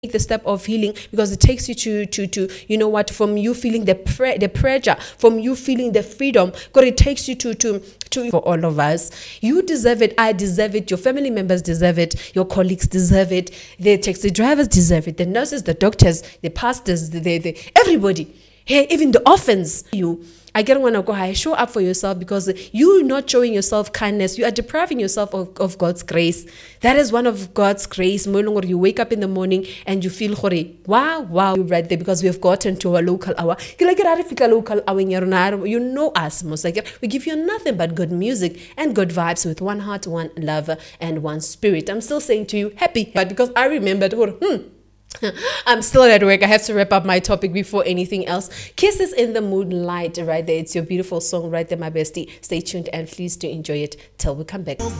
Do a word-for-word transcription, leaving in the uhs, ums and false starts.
the step of healing, because it takes you to to to you know what, from you feeling the pre- the pressure, from you feeling the freedom, because it takes you to to to for all of us. You deserve it, I deserve it, your family members deserve it, your colleagues deserve it, the taxi drivers deserve it, the nurses, the doctors, the pastors, the, the, the everybody, hey, even the orphans. You I get want to go high. Show up for yourself, because you not showing yourself kindness, you are depriving yourself of, of God's grace. That is one of God's grace. No longer you wake up in the morning and you feel hori. Wow, wow, you're right there, because we have gotten to a local hour. Local hour, you know us, most like we give you nothing but good music and good vibes, with one heart, one love, and one spirit. I'm still saying to you, happy, but because I remembered, hmm. I'm still at work. I have to wrap up my topic before anything else. Kisses in the Moonlight, right there. It's your beautiful song right there, my bestie. Stay tuned and please do enjoy it till we come back.